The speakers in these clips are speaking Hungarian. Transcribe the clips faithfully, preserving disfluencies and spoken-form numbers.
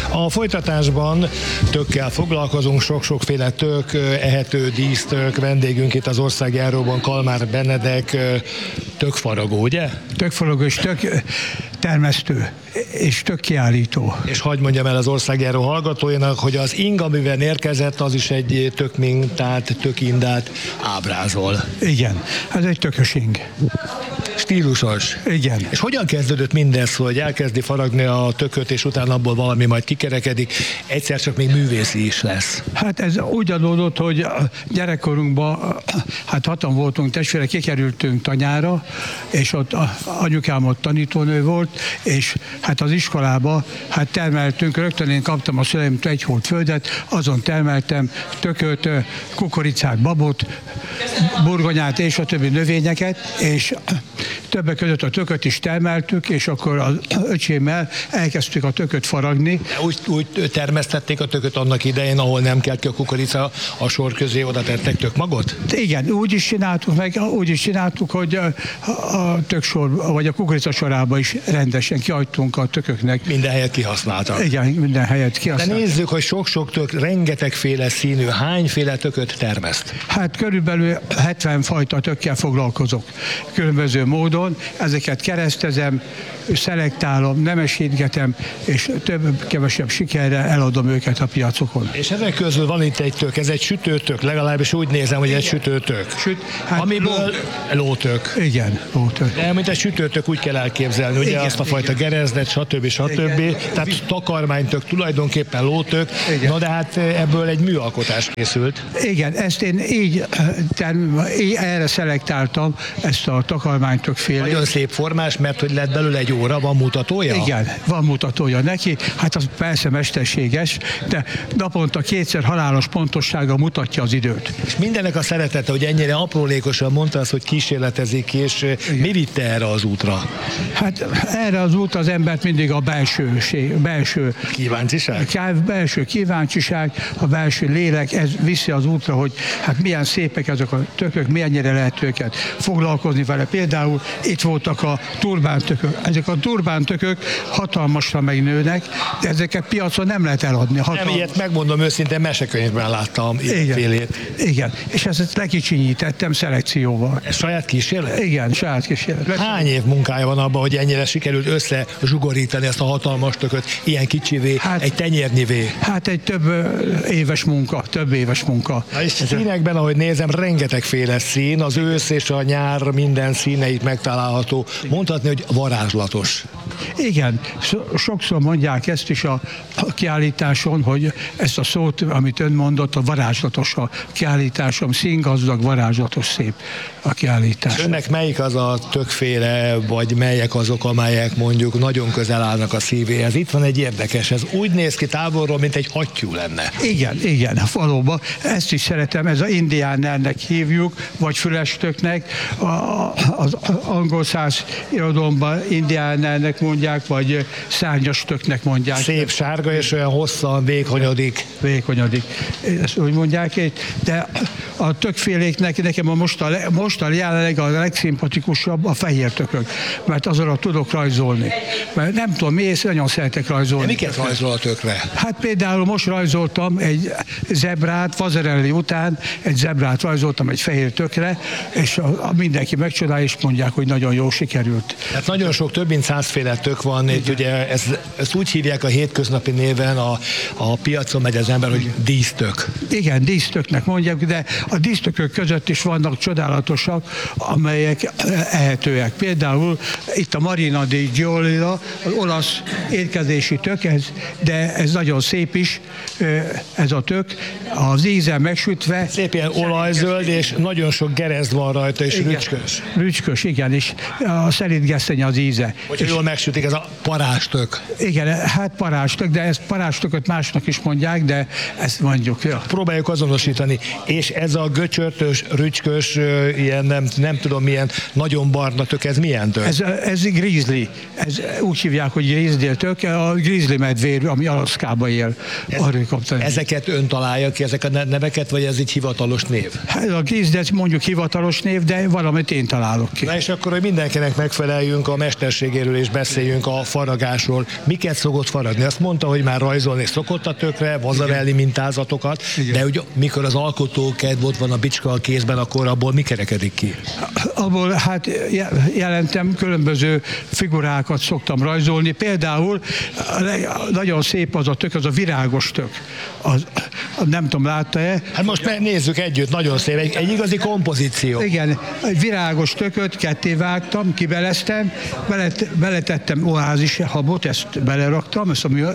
A folytatásban tökkel foglalkozunk, sok-sokféle tök, ehető dísztök, vendégünk itt az országjáróban Kalmár Benedek, tökfaragó, ugye? Tökfaragó és tök termesztő és tök kiállító. És hadd mondjam el az országjáró hallgatóinak, hogy az ing, amivel érkezett, az is egy tök mintát, tök indát ábrázol. Igen, ez egy tökös ing. Stílusos. Igen. És hogyan kezdődött mindez, hogy elkezdi faragni a tököt, és utána abból valami majd kikerekedik, egyszer csak még művészi is lesz? Hát ez úgy adódott, hogy gyerekkorunkban, hát hatan voltunk testvérek, kikerültünk tanyára, és ott anyukám ott tanítónő volt, és hát az iskolába hát termeltünk, rögtön én kaptam a szüleimtől egy holt földet, azon termeltem tököt, kukoricát, babot, burgonyát és a többi növényeket, és többek között a tököt is termeltük, és akkor az öcsémmel elkezdtük a tököt faragni. Úgy, úgy termesztették a tököt annak idején, ahol nem kelt ki a kukorica, a sor közé oda tettek tökmagot? Igen, úgy is csináltuk meg, úgy is csináltuk, hogy a töksor, vagy a kukorica sorába is rendesen kihagytunk a tököknek. Minden helyet kihasználtak. Igen, minden helyet kihasználtak. De nézzük, hogy sok-sok tök, rengetegféle színű, hányféle tököt termeszt? Hát körülbelül hetven fajta tökkel foglalkozok. Különböző módon, ezeket keresztezem, szelektálom, nemesítgetem, és több-kevesebb sikerre eladom őket a piacokon. És ezek közül van itt egy tök, ez egy sütőtök, legalábbis úgy nézem, hogy egy sütőtök. Süt, hát amiből lótök. Igen, lótök. De mint egy sütőtök úgy kell elképzelni, ugye igen, azt a fajta igen. gerezdet, stb. stb. Igen. Tehát takarmánytök, tulajdonképpen lótök. Igen. Na de hát ebből egy műalkotás készült. Igen, ezt én így, term, így erre szelektáltam, ezt a takarmánytök féle. Nagyon szép formás, mert hogy lett belőle egy óra, van mutatója? Igen, van mutatója neki, hát az persze mesterséges, de naponta kétszer halálos pontossága mutatja az időt. És mindennek a szeretete, hogy ennyire aprólékosan mondta azt, hogy kísérletezik, és igen. Mi vitte erre az útra? Hát erre az útra az embert mindig a belsőség, belső kíváncsiság? Belső kíváncsiság, a belső lélek, ez viszi az útra, hogy hát milyen szépek ezek a tökök, milyennyire lehet őket foglalkozni vele. Például itt voltak a turbántökök. Ezek a turbántökök hatalmasra megnőnek, de ezeket piacon nem lehet eladni. Hatalmas. Nem, ilyet megmondom őszintén, mesekönyvben láttam félét. Igen, és ezt lekicsinyítettem szelekcióval. Ez saját kísérlet? Igen, saját kísérlet. Hány év munkája van abban, hogy ennyire sikerült összezsugorítani ezt a hatalmas tököt, ilyen kicsivé, hát, egy tenyérnyivé? Hát egy több éves munka, több éves munka. Na és színekben, ahogy nézem, rengetegféle szín, az ősz és a nyár minden színeit megtalálható. Mondhatni, hogy varázslatos. Igen, sokszor mondják ezt is a kiállításon, hogy ezt a szót, amit ön mondott, a varázslatos a kiállításom, színgazdag, varázslatos, szép a kiállítás. És önnek melyik az a tökféle, vagy melyek azok, amelyek mondjuk nagyon közel állnak a szívéhez? Itt van egy érdekes, ez úgy néz ki távolról, mint egy hattyú lenne. Igen, igen, valóban. Ezt is szeretem, ez az indiánernek hívjuk, vagy fülestöknek, az angol száz irodalomban indiánernek mondják, vagy szárnyas töknek mondják. Szép sárga, és olyan hosszan vékonyodik. Vékonyodik. Ezt úgy mondják itt, de a tökféléknek nekem a most a, most a jelenleg a legszimpatikusabb a fehér tökök, mert azonra tudok rajzolni. Mert nem tudom miért, nagyon szeretek rajzolni. De miket rajzol a tökre? Hát például most rajzoltam egy zebrát, Vazarelli után egy zebrát rajzoltam egy fehér tökre, és a, a mindenki megcsodálja, és mondják, hogy nagyon jól sikerült. Hát nagyon sok, több mint százféle tök van, itt ugye ez, ezt úgy hívják a hétköznapi néven, a, a piacon megy az ember, hogy dísztök. Igen, dísztöknek mondják, de a dísztökök között is vannak csodálatosak, amelyek ehetőek. Például itt a Marina di Giolila, az olasz érkezési tök, ez, de ez nagyon szép is, ez a tök, az íze megsütve. Szép ilyen olajzöld, és nagyon sok gerezd van rajta, és igen, rücskös. Rücskös, igen, és a szerintgesztenye az íze. Hogyha jól megsütik, ez a parázstök. Igen, hát parázstök, de ezt parázstököt másnak is mondják, de ezt mondjuk. Ja. Próbáljuk azonosítani. És ez a göcsörtös, rücskös, ilyen nem, nem tudom milyen nagyon barna tök, ez milyen tök? Ez, ez grizzly, ez úgy hívják, hogy grizzly tök, a grizzly medvér, ami Alaszkában él. Ez, ezeket ön találja ki, ezek a neveket, vagy ez egy hivatalos név? Hát a grizzly, ez mondjuk hivatalos név, de valamit én találok ki. Na és akkor, hogy mindenkinek megfeleljünk a mesterségéről és beszéljünk a faragásról. Miket szokott faragni? Azt mondta, hogy már rajzolni szokott a tökre, vazarelli mintázatokat, igen. De hogy mikor az alkotókedv ott van a bicska a kézben, akkor abból mi kerekedik ki? Abból hát jelentem, különböző figurákat szoktam rajzolni. Például nagyon szép az a tök, az a virágos tök. Az, nem tudom, látta-e? Hát most nézzük együtt, nagyon szép, egy, egy igazi kompozíció. Igen, egy virágos tököt ketté vágtam, kibeleztem, belet, beletettem oázis habot, ezt beleraktam, ezt, ami,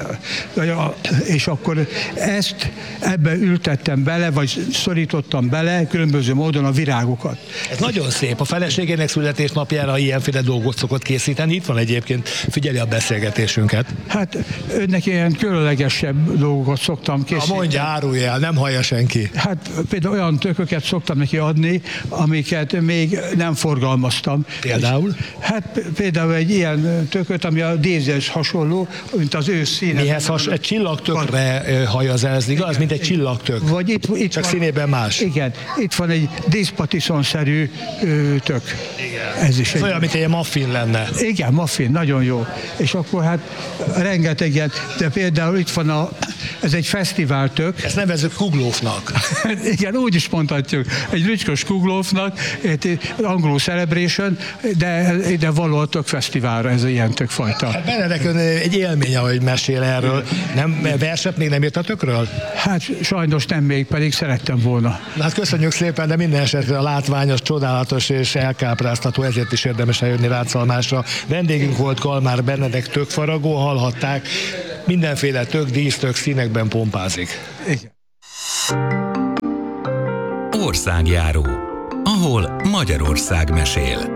és akkor ezt ebbe ültettem bele, vagy szorítottam bele különböző módon a virágokat. Ez nagyon szép. A feleségének születésnapjára ilyenféle dolgot szokott készíteni. Itt van egyébként, figyeli a beszélgetésünket. Hát önnek ilyen különlegesebb dolgokat szoktam készíteni. Na mondja, árulj el, nem hallja senki. Hát például olyan tököket szoktam neki adni, amiket még nem forgalmaztam. Például? Hát például egy ilyen tököt, ami a Dézes hasonló, mint az ő színe. Mihez has, egy csillagtökre hajaz ez, igaz? Igen, mint egy csillagtök. Vagy itt, itt csak van, színében más. Igen, itt van egy Dispatison-szerű tök. Igen. Ez is ez egy, olyan, mint egy muffin lenne. Igen, muffin, nagyon jó. És akkor hát rengeteget, de például itt van a, ez egy fesztiváltök. Ezt nevezzük kuglófnak. Igen, úgy is mondhatjuk. Egy rücskös kuglófnak, angolul celebration, de, de való a tök fesztiválra ez ilyen tökfajta. Hát Benedek, egy élmény, ahogy mesél erről. Nem, verset még nem írt a tökről? Hát sajnos nem még, pedig szerettem volna. Hát köszönjük szépen, de minden esetre a látványos, csodálatos és elkápráztató, ezért is érdemes eljönni Rácalmásra. Vendégünk volt Kalmár Benedek tökfaragó, hallhatták, mindenféle tök, dísztök színekben pompázik. Igen. Országjáró, ahol Magyarország mesél.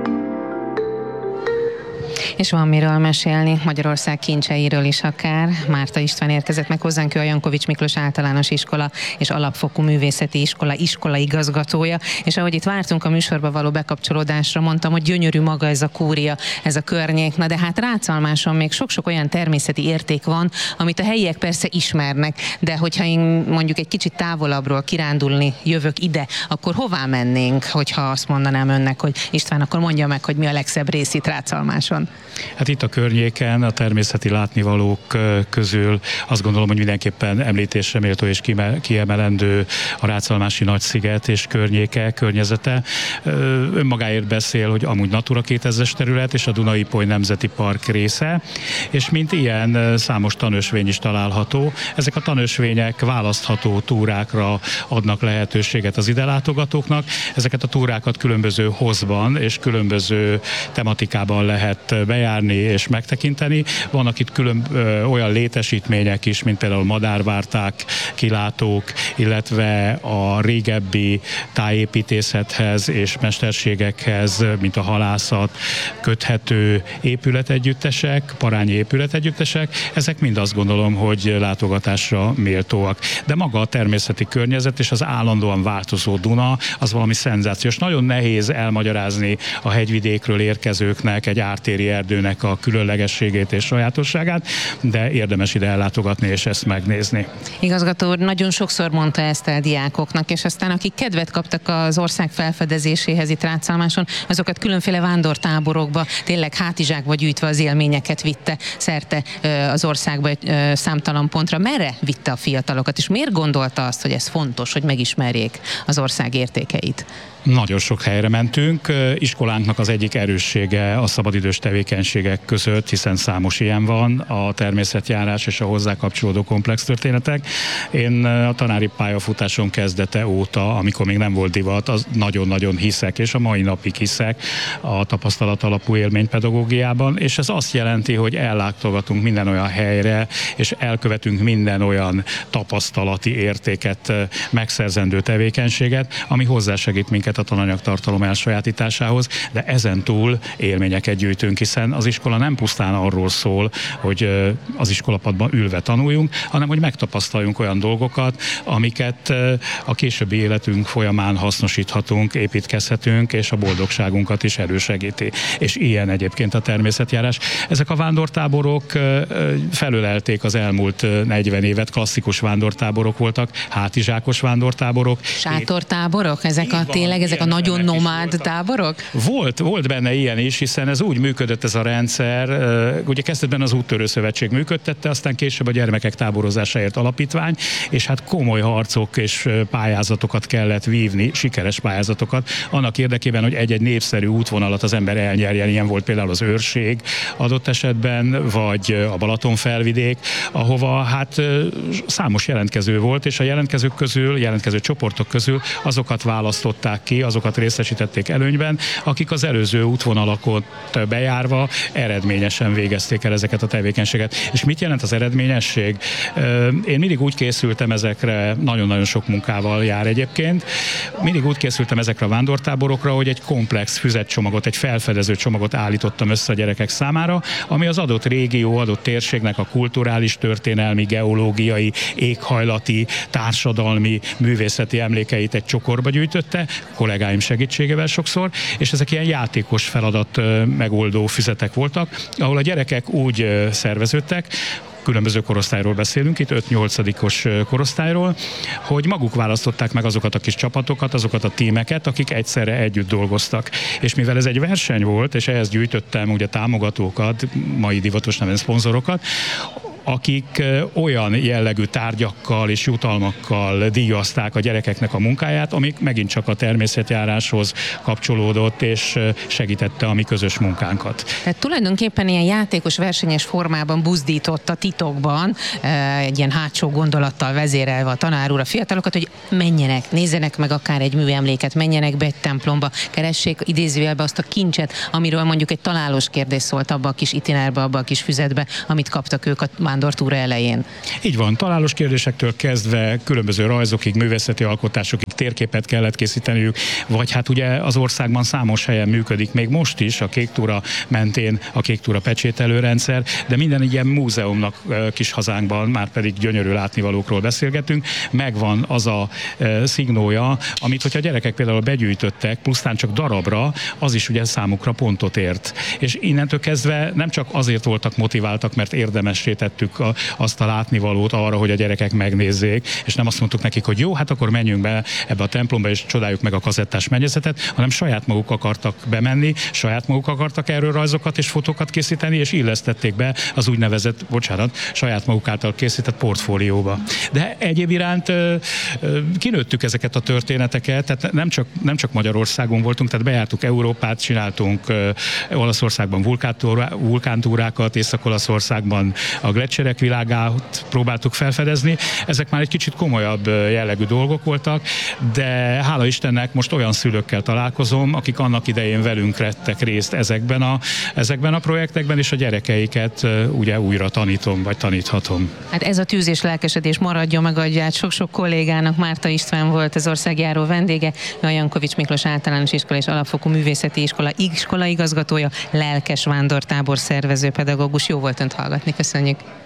És van miről mesélni, Magyarország kincseiről is akár. Márta István érkezett meg hozzánk, ő a Jankovics Miklós Általános Iskola és Alapfokú Művészeti Iskola iskolaigazgatója, és ahogy itt vártunk a műsorba való bekapcsolódásra, mondtam, hogy gyönyörű maga ez a kúria, ez a környék, na de hát Rácalmáson még sok-sok olyan természeti érték van, amit a helyiek persze ismernek, de hogyha én mondjuk egy kicsit távolabbról kirándulni jövök ide, akkor hová mennénk, hogyha azt mondanám önnek, hogy István, akkor mondja meg, hogy mi a legszebb rész itt Rácalmáson. Hát itt a környéken, a természeti látnivalók közül azt gondolom, hogy mindenképpen említésre méltó és kiemelendő a Rácalmási Nagysziget és környéke, környezete. Önmagáért beszél, hogy amúgy Natura kétezres terület és a Duna-Ipoly Nemzeti Park része, és mint ilyen számos tanösvény is található. Ezek a tanösvények választható túrákra adnak lehetőséget az ide látogatóknak. Ezeket a túrákat különböző hozban és különböző tematikában lehet bejárni és megtekinteni. Vannak itt külön ö, olyan létesítmények is, mint például madárvárták, kilátók, illetve a régebbi tájépítészethez és mesterségekhez, mint a halászat, köthető épületegyüttesek, parányi épületegyüttesek. Ezek mind azt gondolom, hogy látogatásra méltóak. De maga a természeti környezet és az állandóan változó Duna, az valami szenzációs. Nagyon nehéz elmagyarázni a hegyvidékről érkezőknek egy ártéri erdőnek a különlegességét és sajátosságát, de érdemes ide ellátogatni és ezt megnézni. Igazgató úr nagyon sokszor mondta ezt a diákoknak, és aztán akik kedvet kaptak az ország felfedezéséhez itt Rácalmáson, azokat különféle vándortáborokba, tényleg hátizsákba gyűjtve az élményeket vitte szerte az országba számtalan pontra. Merre vitte a fiatalokat, és miért gondolta azt, hogy ez fontos, hogy megismerjék az ország értékeit? Nagyon sok helyre mentünk. Iskolánknak az egyik erőssége a szabadidős tevékenységek között, hiszen számos ilyen van, a természetjárás és a hozzá kapcsolódó komplex történetek. Én a tanári pályafutásom kezdete óta, amikor még nem volt divat, az nagyon-nagyon hiszek, és a mai napig hiszek a tapasztalat alapú élménypedagógiában, és ez azt jelenti, hogy ellátogatunk minden olyan helyre, és elkövetünk minden olyan tapasztalati értéket, megszerzendő tevékenységet, ami hozzásegít minket a tananyagtartalom elsajátításához, de ezen túl élményeket gyűjtünk, hiszen az iskola nem pusztán arról szól, hogy az iskolapadban ülve tanuljunk, hanem hogy megtapasztaljunk olyan dolgokat, amiket a későbbi életünk folyamán hasznosíthatunk, építkezhetünk, és a boldogságunkat is elősegíti. És ilyen egyébként a természetjárás. Ezek a vándortáborok felölelték az elmúlt negyven évet, klasszikus vándortáborok voltak, hátizsákos vándortáborok. Sátortáborok? Ezek a tényleg, ezek a nagyon nomád táborok? Volt, volt benne ilyen is, hiszen ez úgy működött ez a rendszer, ugye kezdetben az Úttörő Szövetség működtette, aztán később a Gyermekek Táborozásáért Alapítvány, és hát komoly harcok és pályázatokat kellett vívni, sikeres pályázatokat, annak érdekében, hogy egy-egy népszerű útvonalat az ember elnyerjen. Ilyen volt például az Őrség adott esetben, vagy a Balatonfelvidék, ahova hát számos jelentkező volt, és a jelentkezők közül, jelentkező csoportok közül azokat választották ki, azokat részesítették előnyben, akik az előző útvonalakot bejárva eredményesen végezték el ezeket a tevékenységet. És mit jelent az eredményesség? Én mindig úgy készültem ezekre, nagyon-nagyon sok munkával jár egyébként, mindig úgy készültem ezekre a vándortáborokra, hogy egy komplex füzetcsomagot, egy felfedező csomagot állítottam össze a gyerekek számára, ami az adott régió, adott térségnek a kulturális, történelmi, geológiai, éghajlati, társadalmi, művészeti emlékeit egy csokorba gyűjtötte, kollégáim segítségével sokszor, és ezek ilyen játékos feladat megoldó füzetek voltak, ahol a gyerekek úgy szerveződtek, különböző korosztályról beszélünk, itt öt-nyolcadikos korosztályról, hogy maguk választották meg azokat a kis csapatokat, azokat a tímeket, akik egyszerre együtt dolgoztak. És mivel ez egy verseny volt, és ehhez gyűjtöttem ugye támogatókat, mai divatos neven szponzorokat, akik olyan jellegű tárgyakkal és jutalmakkal díjazták a gyerekeknek a munkáját, amik megint csak a természetjáráshoz kapcsolódott, és segítette a mi közös munkánkat. Tehát tulajdonképpen ilyen játékos, versenyes formában buzdította titokban, egy ilyen hátsó gondolattal vezérelve a tanár úr a fiatalokat, hogy menjenek, nézzenek meg akár egy műemléket, menjenek be egy templomba, keressék idézőjelbe azt a kincset, amiről mondjuk egy találós kérdés szólt abba a kis itinerbe, abba a kis füzetbe, amit kaptak ők a vándortúra elején. Így van, találós kérdésektől kezdve különböző rajzokig, művészeti alkotásokig térképet kellett készíteniük, vagy hát ugye az országban számos helyen működik még most is a Kék Túra mentén a Kék Túra pecsételő rendszer, de minden ilyen múzeumnak kis hazánkban, már pedig gyönyörű látnivalókról beszélgetünk, megvan az a szignója, amit hogyha a gyerekek például begyűjtöttek, plusztán csak darabra, az is ugye számukra pontot ért. És innentől kezdve nem csak azért voltak motiváltak, mert érdemessé tettük a, azt a látnivalót arra, hogy a gyerekek megnézzék, és nem azt mondtuk nekik, hogy jó, hát akkor menjünk be ebbe a templomba, és csodáljuk meg a kazettás mennyezetet, hanem saját maguk akartak bemenni, saját maguk akartak erről rajzokat és fotókat készíteni, és illesztették be az úgynevezett, bocsánat, saját maguk által készített portfólióba. De egyéb iránt kinőttük ezeket a történeteket, tehát nem csak, nem csak Magyarországon voltunk, tehát bejártuk Európát, csináltunk Olaszországban vulkántúrákat, Észak-Olaszországban a gleccserek világát próbáltuk felfedezni. Ezek már egy kicsit komolyabb jellegű dolgok voltak, de hála Istennek most olyan szülőkkel találkozom, akik annak idején velünk vettek részt ezekben a, ezekben a projektekben, és a gyerekeiket ugye újra tanítom, vagy taníthatom. Hát ez a tűz és lelkesedés maradjon meg adját sok-sok kollégának. Márta István volt az országjáró vendége, a Jankovics Miklós Általános Iskola és Alapfokú Művészeti Iskola iskolaigazgatója, lelkes vándortábor szervező pedagógus. Jó volt önt hallgatni, köszönjük.